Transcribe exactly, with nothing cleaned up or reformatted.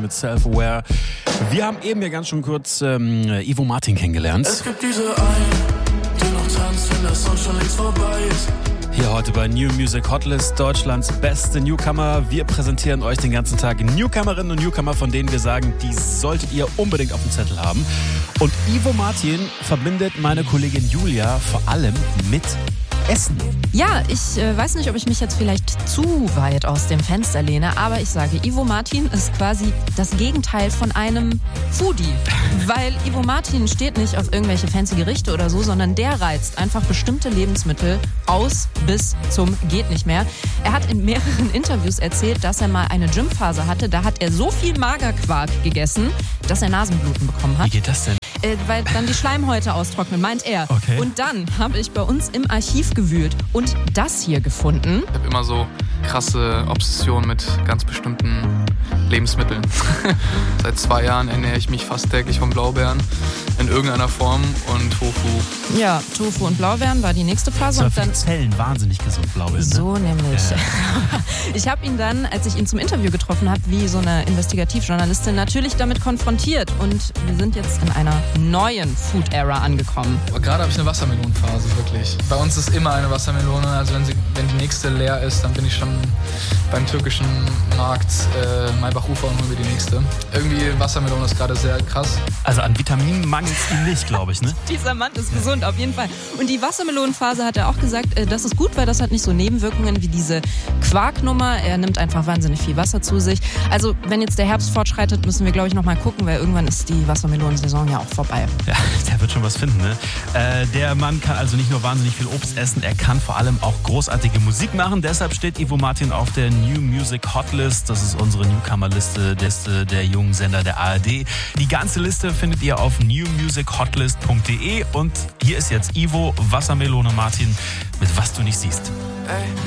mit Self-Aware. Wir haben eben ja ganz schon kurz ähm, Ivo Martin kennengelernt. Es gibt diese einen, die noch tanzt, wenn der Song schon längst vorbei ist. Hier heute bei New Music Hotlist, Deutschlands beste Newcomer. Wir präsentieren euch den ganzen Tag Newcomerinnen und Newcomer, von denen wir sagen, die solltet ihr unbedingt auf dem Zettel haben. Und Ivo Martin verbindet meine Kollegin Julia vor allem mit Essen. Ja, ich äh, weiß nicht, ob ich mich jetzt vielleicht zu weit aus dem Fenster lehne, aber ich sage, Ivo Martin ist quasi das Gegenteil von einem Foodie. Weil Ivo Martin steht nicht auf irgendwelche fancy Gerichte oder so, sondern der reizt einfach bestimmte Lebensmittel aus bis zum geht nicht mehr. Er hat in mehreren Interviews erzählt, dass er mal eine Gymphase hatte. Da hat er so viel Magerquark gegessen, dass er Nasenbluten bekommen hat. Wie geht das denn? Äh, weil dann die Schleimhäute austrocknen, meint er. Okay. Und dann habe ich bei uns im Archiv gewühlt und das hier gefunden. Ich habe immer so krasse Obsession mit ganz bestimmten Lebensmitteln. Seit zwei Jahren ernähre ich mich fast täglich von Blaubeeren in irgendeiner Form und Tofu. Ja, Tofu und Blaubeeren war die nächste Phase. Das und war dann für Zellen wahnsinnig gesund, Blaubeeren. Ne? So nämlich. Ja. Ich habe ihn dann, als ich ihn zum Interview getroffen habe, wie so eine Investigativjournalistin, natürlich damit konfrontiert. Und wir sind jetzt in einer neuen Food-Era angekommen. Aber gerade habe ich eine Wassermelonenphase, wirklich. Bei uns ist immer eine Wassermelone. Also wenn, sie, wenn die nächste leer ist, dann bin ich schon beim türkischen Markt äh, Maybach-Ufer und hole mir die nächste. Irgendwie Wassermelone ist gerade sehr krass. Also an Vitaminen mangelt es ihm nicht, glaube ich, ne? Dieser Mann ist gesund, auf jeden Fall. Und die Wassermelonenphase hat er auch gesagt, äh, das ist gut, weil das hat nicht so Nebenwirkungen wie diese Quarknummer. Er nimmt einfach wahnsinnig viel Wasser zu sich. Also wenn jetzt der Herbst fortschreitet, müssen wir, glaube ich, noch mal gucken, weil irgendwann ist die Wassermelonensaison ja auch vorbei. Ja, der wird schon was finden, ne? Äh, der Mann kann also nicht nur wahnsinnig viel Obst essen, er kann vor allem auch großartige Musik machen. Deshalb steht Ivo Martin auf der New Music Hotlist. Das ist unsere Newcomer-Liste der, der jungen Sender der A R D. Die ganze Liste findet ihr auf new music hotlist punkt de und hier ist jetzt Ivo Wassermelone Martin mit Was du nicht siehst. Ey.